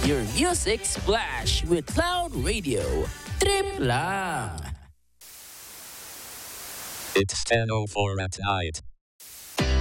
your music splash with Cloud Radio. Trip lang! It's 10:04 at night.